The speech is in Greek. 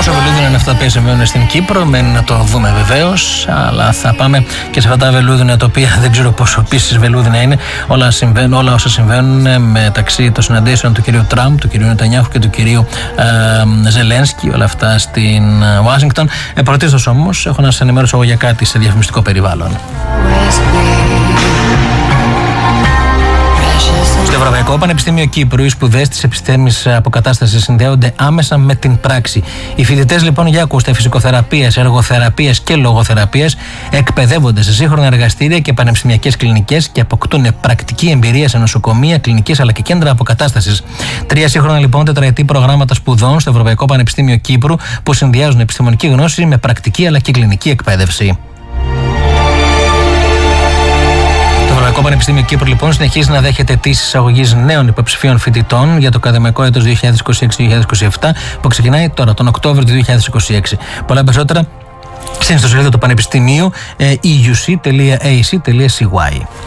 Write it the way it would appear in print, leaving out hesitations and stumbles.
Πόσο βελούδινα είναι αυτά που συμβαίνουν στην Κύπρο, μένει να το δούμε βεβαίως. Αλλά θα πάμε και σε αυτά τα βελούδινα τα οποία δεν ξέρω πόσο επίσης βελούδινα είναι. Όλα όσα συμβαίνουν μεταξύ των συναντήσεων του κυρίου Τραμπ, του κυρίου Νετανιάχου και του κυρίου Ζελένσκι, όλα αυτά στην Ουάσιγκτον. Πρωτίστως όμως, έχω να σας ενημερώσω εγώ για κάτι σε διαφημιστικό περιβάλλον. Στο Ευρωπαϊκό Πανεπιστήμιο Κύπρου, οι σπουδές της επιστήμης αποκατάστασης συνδέονται άμεσα με την πράξη. Οι φοιτητές λοιπόν για ακούστε φυσικοθεραπείας, εργοθεραπείας και λογοθεραπείας εκπαιδεύονται σε σύγχρονα εργαστήρια και πανεπιστημιακές κλινικές και αποκτούν πρακτική εμπειρία σε νοσοκομεία, κλινικές αλλά και κέντρα αποκατάστασης. 3 σύγχρονα λοιπόν τετραετή προγράμματα σπουδών στο Ευρωπαϊκό Πανεπιστήμιο Κύπρου που συνδυάζουν επιστημονική γνώση με πρακτική αλλά και κλινική εκπαίδευση. Το Ευρωπαϊκό Πανεπιστήμιο Κύπρου λοιπόν συνεχίζει να δέχεται αιτήσεις εισαγωγής νέων υποψηφίων φοιτητών για το ακαδημαϊκό έτος 2026-2027 που ξεκινάει τώρα τον Οκτώβριο του 2026. Πολλά περισσότερα στην ιστοσελίδα του Πανεπιστημίου euc.ac.cy.